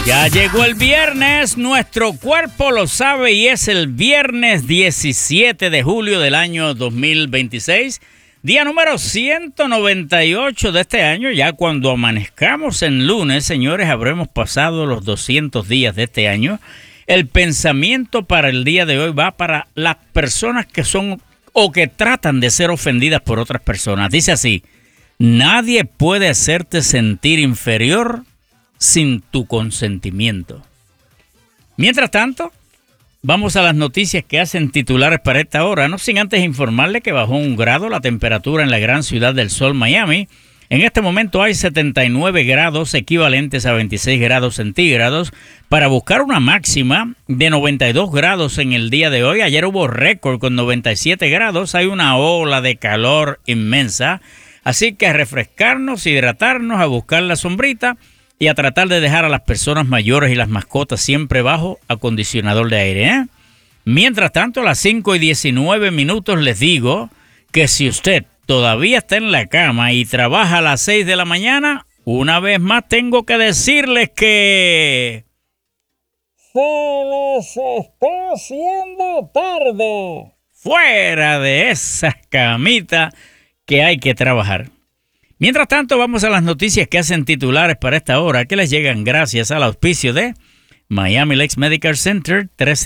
Ya llegó el viernes, nuestro cuerpo lo sabe y es el viernes 17 de julio del año 2026, día número 198 de este año. Ya cuando amanezcamos en lunes, señores, habremos pasado los 200 días de este año. El pensamiento para el día de hoy va para las personas que son o que tratan de ser ofendidas por otras personas. Dice así: nadie puede hacerte sentir inferior sin tu consentimiento. Mientras tanto, vamos a las noticias que hacen titulares para esta hora, no sin antes informarle que bajó 1 grado la temperatura en la gran ciudad del sol, Miami. En este momento hay 79 grados equivalentes a 26 grados centígrados para buscar una máxima de 92 grados en el día de hoy. Ayer hubo récord con 97 grados, hay una ola de calor inmensa, así que a refrescarnos, hidratarnos, a buscar la sombrita y a tratar de dejar a las personas mayores y las mascotas siempre bajo acondicionador de aire, ¿eh? Mientras tanto, a las 5:19 les digo que si usted todavía está en la cama y trabaja a las 6 de la mañana, una vez más tengo que decirles que se les está haciendo tarde. Fuera de esa camita que hay que trabajar. Mientras tanto, vamos a las noticias que hacen titulares para esta hora, que les llegan gracias al auspicio de Miami Lakes Medical Center,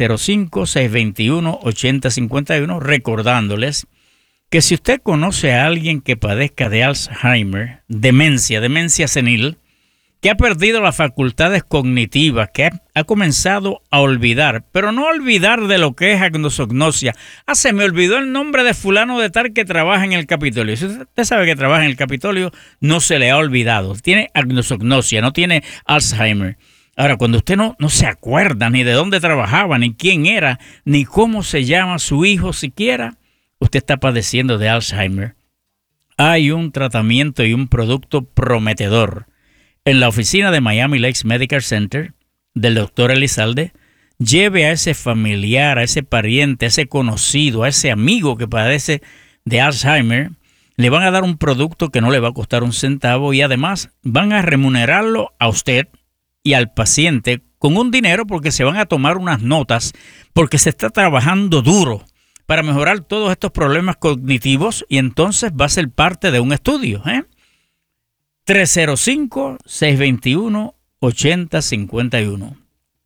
305-621-8051, recordándoles que si usted conoce a alguien que padezca de Alzheimer, demencia senil, que ha perdido las facultades cognitivas, que ha comenzado a olvidar, pero no olvidar de lo que es agnosognosia. Se me olvidó el nombre de fulano de tal que trabaja en el Capitolio. Si usted sabe que trabaja en el Capitolio, no se le ha olvidado. Tiene agnosognosia, no tiene Alzheimer. Ahora, cuando usted no se acuerda ni de dónde trabajaba, ni quién era, ni cómo se llama su hijo siquiera, usted está padeciendo de Alzheimer. Hay un tratamiento y un producto prometedor. En la oficina de Miami Lakes Medical Center del doctor Elizalde, lleve a ese familiar, a ese pariente, a ese conocido, a ese amigo que padece de Alzheimer. Le van a dar un producto que no le va a costar un centavo y además van a remunerarlo a usted y al paciente con un dinero porque se van a tomar unas notas, porque se está trabajando duro para mejorar todos estos problemas cognitivos y entonces va a ser parte de un estudio, 305-621-8051.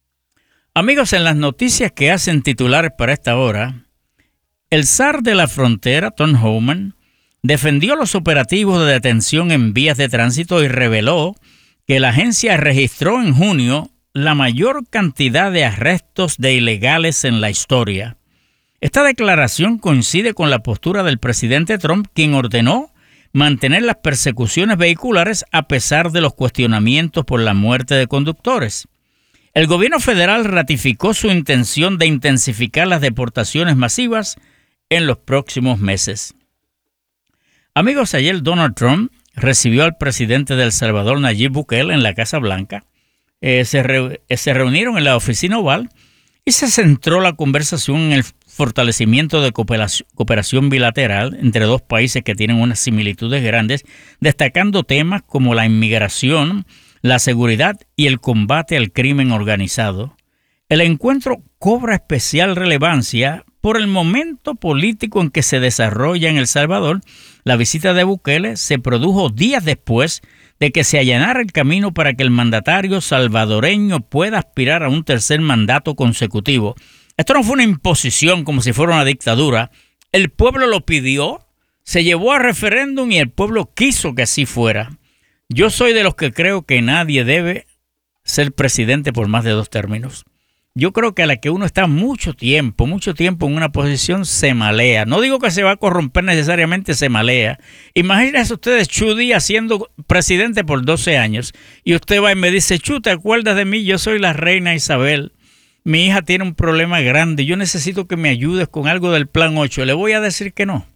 Amigos, en las noticias que hacen titulares para esta hora, el zar de la frontera, Tom Homan, defendió los operativos de detención en vías de tránsito y reveló que la agencia registró en junio la mayor cantidad de arrestos de ilegales en la historia. Esta declaración coincide con la postura del presidente Trump, quien ordenó mantener las persecuciones vehiculares a pesar de los cuestionamientos por la muerte de conductores. El gobierno federal ratificó su intención de intensificar las deportaciones masivas en los próximos meses. Amigos, ayer Donald Trump recibió al presidente de El Salvador, Nayib Bukele, en la Casa Blanca. Se reunieron en la oficina oval y se centró la conversación en el fortalecimiento de cooperación bilateral entre dos países que tienen unas similitudes grandes, destacando temas como la inmigración, la seguridad y el combate al crimen organizado. El encuentro cobra especial relevancia por el momento político en que se desarrolla en El Salvador. La visita de Bukele se produjo días después de que se allanara el camino para que el mandatario salvadoreño pueda aspirar a un tercer mandato consecutivo. Esto no fue una imposición como si fuera una dictadura. El pueblo lo pidió, se llevó a referéndum y el pueblo quiso que así fuera. Yo soy de los que creo que nadie debe ser presidente por más de 2 términos. Yo creo que a la que uno está mucho tiempo en una posición, se malea. No digo que se va a corromper necesariamente, se malea. Imagínense ustedes Chu Díaz siendo presidente por 12 años y usted va y me dice: Chu, ¿te acuerdas de mí? Yo soy la reina Isabel. Mi hija tiene un problema grande. Yo necesito que me ayudes con algo del plan 8. Le voy a decir que no.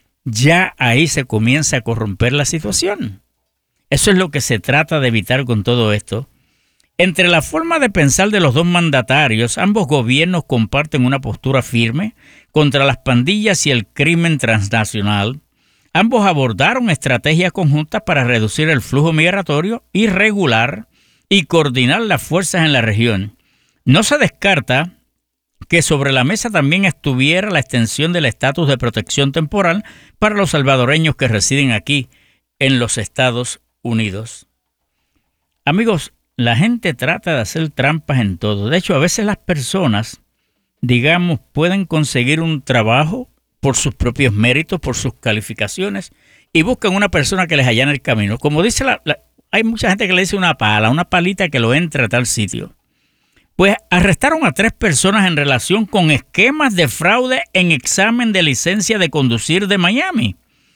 Ya ahí se comienza a corromper la situación. Eso es lo que se trata de evitar con todo esto. Entre la forma de pensar de los dos mandatarios, ambos gobiernos comparten una postura firme contra las pandillas y el crimen transnacional. Ambos abordaron estrategias conjuntas para reducir el flujo migratorio irregular, y coordinar las fuerzas en la región. No se descarta que sobre la mesa también estuviera la extensión del estatus de protección temporal para los salvadoreños que residen aquí en los Estados Unidos. Amigos, la gente trata de hacer trampas en todo. De hecho, a veces las personas, digamos, pueden conseguir un trabajo por sus propios méritos, por sus calificaciones, y buscan una persona que les allane el camino. Como dice hay mucha gente que le dice una palita que lo entre a tal sitio. Pues arrestaron a 3 personas en relación con esquemas de fraude en examen de licencia de conducir de Miami.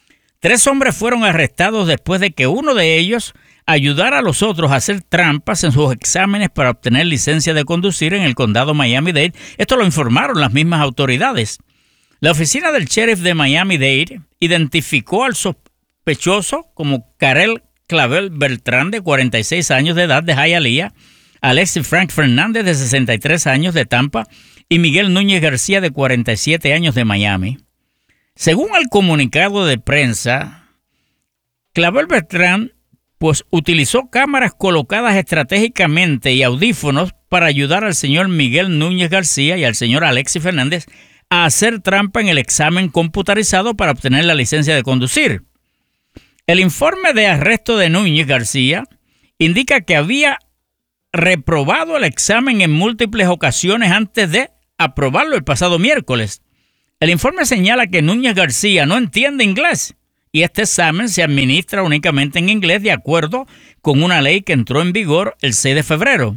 3 hombres fueron arrestados después de que uno de ellos ayudara a los otros a hacer trampas en sus exámenes para obtener licencia de conducir en el condado Miami-Dade. Esto lo informaron las mismas autoridades. La oficina del sheriff de Miami-Dade identificó al sospechoso como Karel Clavel Beltrán, de 46 años de edad, de Hialeah, Alexis Frank Fernández, de 63 años, de Tampa, y Miguel Núñez García, de 47 años, de Miami. Según el comunicado de prensa, Clavel Beltrán pues utilizó cámaras colocadas estratégicamente y audífonos para ayudar al señor Miguel Núñez García y al señor Alexis Fernández a hacer trampa en el examen computarizado para obtener la licencia de conducir. El informe de arresto de Núñez García indica que había reprobado el examen en múltiples ocasiones antes de aprobarlo el pasado miércoles. El informe señala que Núñez García no entiende inglés y este examen se administra únicamente en inglés de acuerdo con una ley que entró en vigor el 6 de febrero.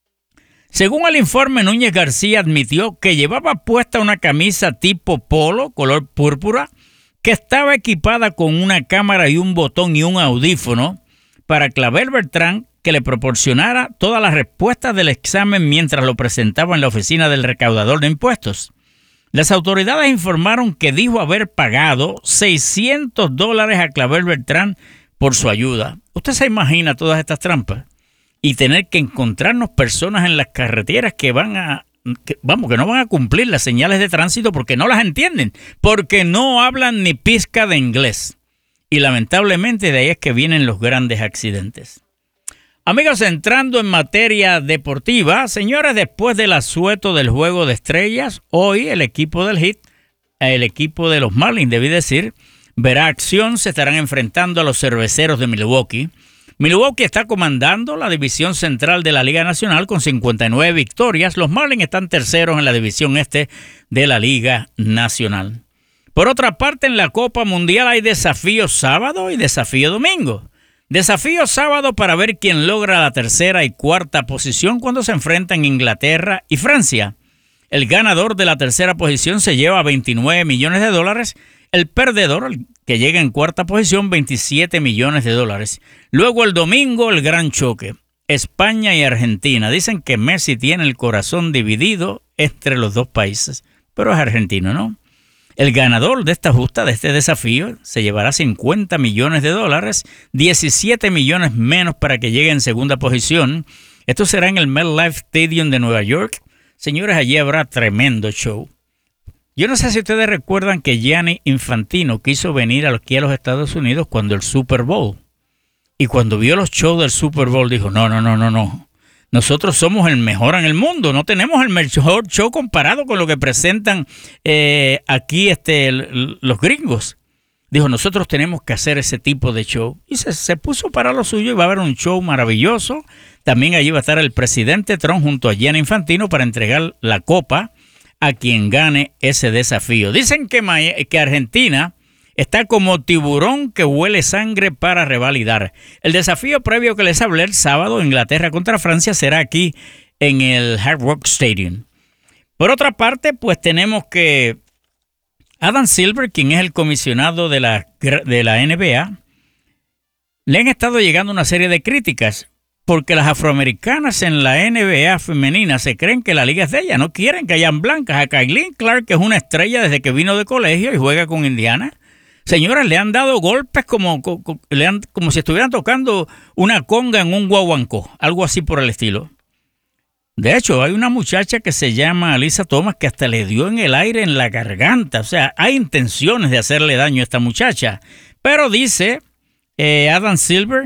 Según el informe, Núñez García admitió que llevaba puesta una camisa tipo polo, color púrpura, que estaba equipada con una cámara y un botón y un audífono para Clavel Beltrán que le proporcionara todas las respuestas del examen mientras lo presentaba en la oficina del recaudador de impuestos. Las autoridades informaron que dijo haber pagado $600 a Clavel Beltrán por su ayuda. ¿Usted se imagina todas estas trampas? Y tener que encontrarnos personas en las carreteras que no van a cumplir las señales de tránsito porque no las entienden, porque no hablan ni pizca de inglés. Y lamentablemente de ahí es que vienen los grandes accidentes. Amigos, entrando en materia deportiva, señores, después del asueto del Juego de Estrellas, hoy el equipo del Heat, el equipo de los Marlins, debí decir, verá acción. Se estarán enfrentando a los Cerveceros de Milwaukee. Milwaukee está comandando la división central de la Liga Nacional con 59 victorias. Los Marlins están terceros en la división este de la Liga Nacional. Por otra parte, en la Copa Mundial hay desafío sábado y desafío domingo. Desafío sábado para ver quién logra la tercera y cuarta posición cuando se enfrentan Inglaterra y Francia. El ganador de la tercera posición se lleva $29 millones. El perdedor, el que llega en cuarta posición, $27 millones. Luego el domingo, el gran choque. España y Argentina. Dicen que Messi tiene el corazón dividido entre los dos países, pero es argentino, ¿no? El ganador de esta justa, de este desafío, se llevará $50 millones, 17 millones menos para que llegue en segunda posición. Esto será en el MetLife Stadium de Nueva York. Señores, allí habrá tremendo show. Yo no sé si ustedes recuerdan que Gianni Infantino quiso venir aquí a los Estados Unidos cuando el Super Bowl. Y cuando vio los shows del Super Bowl dijo, no. Nosotros somos el mejor en el mundo. No tenemos el mejor show comparado con lo que presentan aquí los gringos. Dijo, nosotros tenemos que hacer ese tipo de show. Y se puso para lo suyo y va a haber un show maravilloso. También allí va a estar el presidente Trump junto a Gianni Infantino para entregar la copa a quien gane ese desafío. Dicen que Argentina está como tiburón que huele sangre para revalidar. El desafío previo que les hablé el sábado, Inglaterra contra Francia, será aquí en el Hard Rock Stadium. Por otra parte, pues tenemos que Adam Silver, quien es el comisionado de la NBA, le han estado llegando una serie de críticas porque las afroamericanas en la NBA femenina se creen que la liga es de ellas, no quieren que hayan blancas. A Caitlin Clark, que es una estrella desde que vino de colegio y juega con Indiana, señoras, le han dado golpes como si estuvieran tocando una conga en un guaguancó, algo así por el estilo. De hecho, hay una muchacha que se llama Alyssa Thomas que hasta le dio en el aire en la garganta. O sea, hay intenciones de hacerle daño a esta muchacha. Pero dice Adam Silver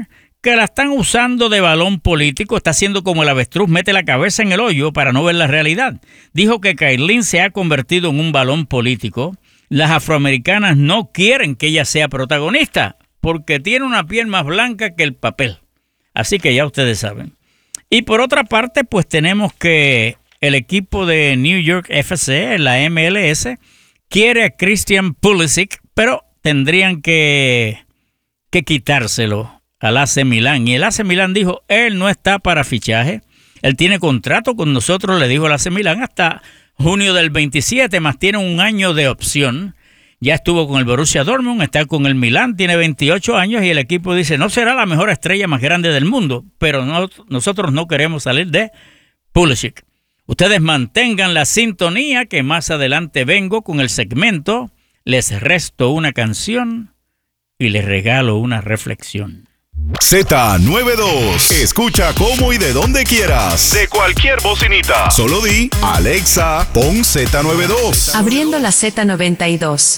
que la están usando de balón político. Está haciendo como el avestruz mete la cabeza en el hoyo para no ver la realidad. Dijo que Kailin se ha convertido en un balón político. Las afroamericanas no quieren que ella sea protagonista porque tiene una piel más blanca que el papel. Así que ya ustedes saben. Y por otra parte, pues tenemos que el equipo de New York FC, la MLS, quiere a Christian Pulisic, pero tendrían que quitárselo al AC Milán. Y el AC Milán dijo, él no está para fichaje. Él tiene contrato con nosotros, le dijo el AC Milán, hasta junio del 27, más tiene un año de opción. Ya estuvo con el Borussia Dortmund, está con el Milán, tiene 28 años y el equipo dice, no será la mejor estrella más grande del mundo, pero nosotros no queremos salir de Pulisic. Ustedes mantengan la sintonía que más adelante vengo con el segmento Les resto una canción y les regalo una reflexión. Z92. Escucha cómo y de donde quieras. De cualquier bocinita. Solo di, Alexa, pon Z92. Abriendo la Z92.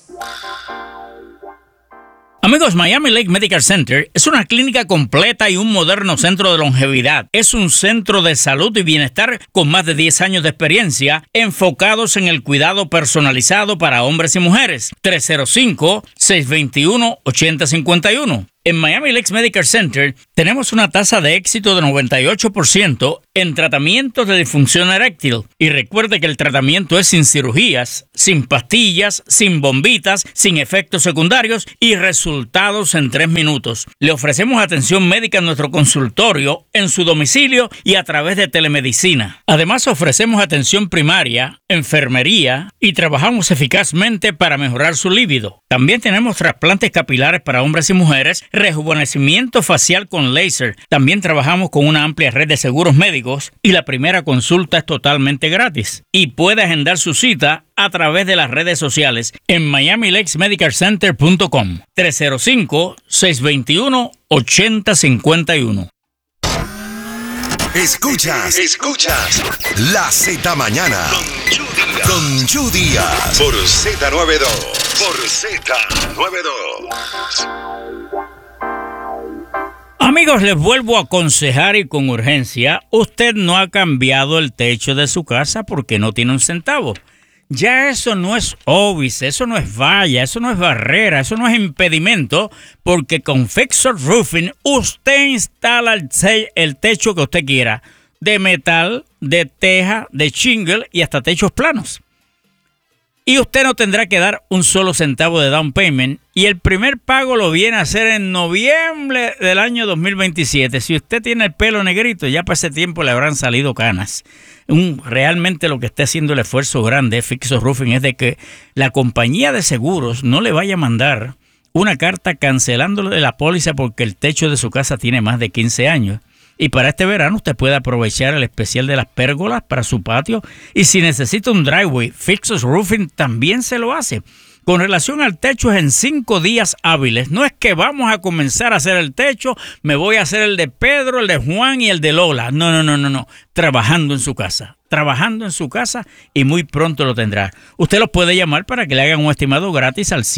Amigos, Miami Lake Medical Center es una clínica completa y un moderno centro de longevidad. Es un centro de salud y bienestar con más de 10 años de experiencia enfocados en el cuidado personalizado para hombres y mujeres. 305-621-8051. En Miami Lakes Medical Center tenemos una tasa de éxito de 98% en tratamientos de disfunción eréctil. Y recuerde que el tratamiento es sin cirugías, sin pastillas, sin bombitas, sin efectos secundarios y resultados en 3 minutos. Le ofrecemos atención médica en nuestro consultorio, en su domicilio y a través de telemedicina. Además ofrecemos atención primaria, enfermería y trabajamos eficazmente para mejorar su líbido. También tenemos trasplantes capilares para hombres y mujeres, rejuvenecimiento facial con láser. También trabajamos con una amplia red de seguros médicos y la primera consulta es totalmente gratis. Y puede agendar su cita a través de las redes sociales en miamilakesmedicalcenter.com. 305-621-8051. Escuchas La Z Mañana con Chu Díaz por Z92. Por Z92. Amigos, les vuelvo a aconsejar y con urgencia, usted no ha cambiado el techo de su casa porque no tiene un centavo. Ya eso no es obvis, eso no es valla, eso no es barrera, eso no es impedimento, porque con Fixer Roofing usted instala el techo que usted quiera, de metal, de teja, de shingle y hasta techos planos. Y usted no tendrá que dar un solo centavo de down payment y el primer pago lo viene a hacer en noviembre del año 2027. Si usted tiene el pelo negrito, ya para ese tiempo le habrán salido canas. Realmente lo que está haciendo el esfuerzo grande Fixer Roofing es de que la compañía de seguros no le vaya a mandar una carta cancelándole de la póliza porque el techo de su casa tiene más de 15 años. Y para este verano usted puede aprovechar el especial de las pérgolas para su patio. Y si necesita un driveway, Fixer Roofing también se lo hace. Con relación al techo es en 5 días hábiles. No es que vamos a comenzar a hacer el techo, me voy a hacer el de Pedro, el de Juan y el de Lola. No. Trabajando en su casa y muy pronto lo tendrá. Usted los puede llamar para que le hagan un estimado gratis al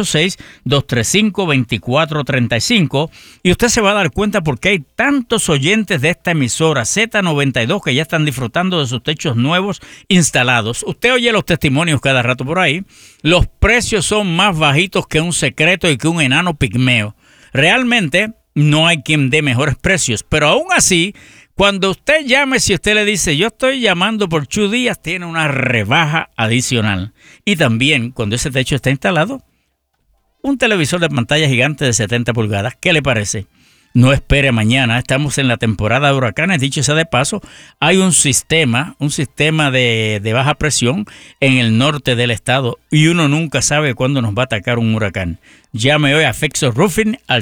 786-235-2435 y usted se va a dar cuenta porque hay tantos oyentes de esta emisora Z92 que ya están disfrutando de sus techos nuevos instalados. Usted oye los testimonios cada rato por ahí. Los precios son más bajitos que un secreto y que un enano pigmeo. Realmente no hay quien dé mejores precios, pero aún así, cuando usted llame, si usted le dice, yo estoy llamando por Chu Díaz, tiene una rebaja adicional. Y también, cuando ese techo está instalado, un televisor de pantalla gigante de 70 pulgadas. ¿Qué le parece? No espere mañana, estamos en la temporada de huracanes. Dicho sea de paso, hay un sistema de baja presión en el norte del estado y uno nunca sabe cuándo nos va a atacar un huracán. Llame hoy a Fixer Roofing al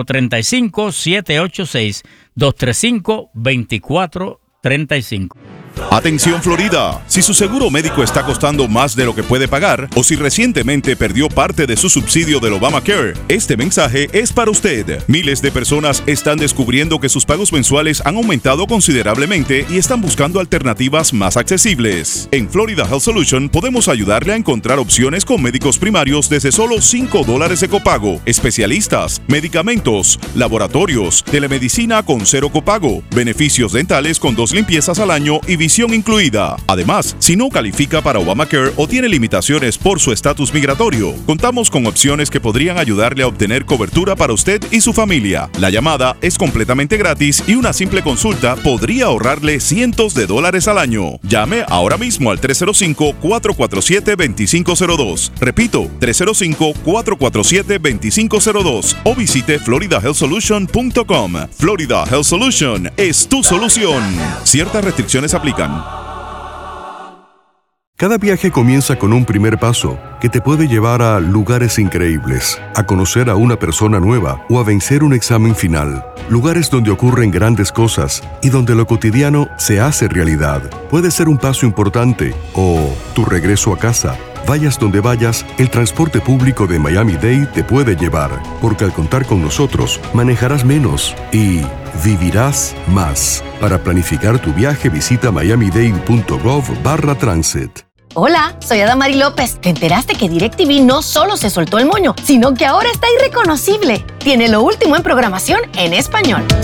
786-235-2435, 786-235-2435. Atención Florida, si su seguro médico está costando más de lo que puede pagar o si recientemente perdió parte de su subsidio del Obamacare, este mensaje es para usted. Miles de personas están descubriendo que sus pagos mensuales han aumentado considerablemente y están buscando alternativas más accesibles. En Florida Health Solution podemos ayudarle a encontrar opciones con médicos primarios desde solo $5 de copago, especialistas, medicamentos, laboratorios, telemedicina con 0 copago, beneficios dentales con 2 limpiezas al año y visión incluida. Además, si no califica para Obamacare o tiene limitaciones por su estatus migratorio, contamos con opciones que podrían ayudarle a obtener cobertura para usted y su familia. La llamada es completamente gratis y una simple consulta podría ahorrarle cientos de dólares al año. Llame ahora mismo al 305-447-2502. Repito, 305-447-2502 o visite floridahealthsolution.com. Florida Health Solution es tu solución. Ciertas restricciones aplican. Cada viaje comienza con un primer paso que te puede llevar a lugares increíbles, a conocer a una persona nueva o a vencer un examen final. Lugares donde ocurren grandes cosas y donde lo cotidiano se hace realidad. Puede ser un paso importante o tu regreso a casa. Vayas donde vayas, el transporte público de Miami-Dade te puede llevar, porque al contar con nosotros, manejarás menos y vivirás más. Para planificar tu viaje, visita miamidade.gov/transit. Hola, soy Adamari López. ¿Te enteraste que DirecTV no solo se soltó el moño, sino que ahora está irreconocible? Tiene lo último en programación en español.